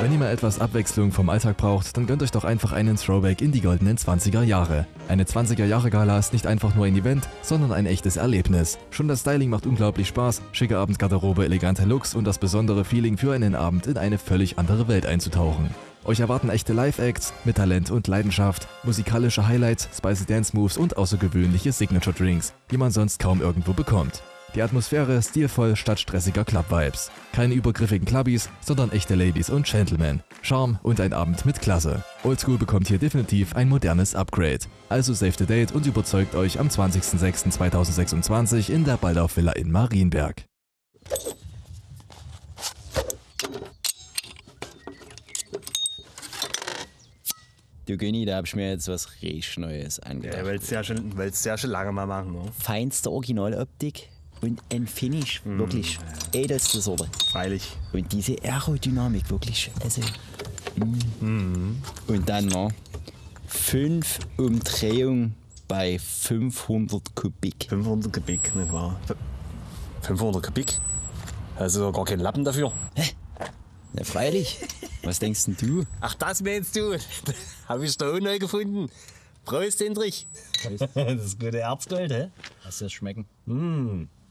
Wenn ihr mal etwas Abwechslung vom Alltag braucht, dann gönnt euch doch einfach einen Throwback in die goldenen 20er Jahre. Eine 20er Jahre Gala ist nicht einfach nur ein Event, sondern ein echtes Erlebnis. Schon das Styling macht unglaublich Spaß, schicke Abendgarderobe, elegante Looks und das besondere Feeling für einen Abend in eine völlig andere Welt einzutauchen. Euch erwarten echte Live-Acts mit Talent und Leidenschaft, musikalische Highlights, spicy Dance-Moves und außergewöhnliche Signature-Drinks, die man sonst kaum irgendwo bekommt. Die Atmosphäre stilvoll statt stressiger Club-Vibes. Keine übergriffigen Clubbies, sondern echte Ladies und Gentlemen. Charme und ein Abend mit Klasse. Oldschool bekommt hier definitiv ein modernes Upgrade. Also save the date und überzeugt euch am 20.06.2026 in der Baldauf Villa in Marienberg. Du Günni, da hab ich mir jetzt was richtig Neues angedacht. Ja, willst du ja schon lange mal machen, ne? Feinste Originaloptik und ein Finish, wirklich edelste Sorte. Freilich. Und diese Aerodynamik, wirklich, also. Und dann noch 5 Umdrehungen bei 500 Kubik. 500 Kubik, nicht wahr? 500 Kubik? Hast du doch gar keinen Lappen dafür? Na freilich. Was denkst denn du? Ach, das meinst du? Hab ich da auch neu gefunden. Prost, Hendrich. Das ist gute Erzgold, hä? Lass das schmecken.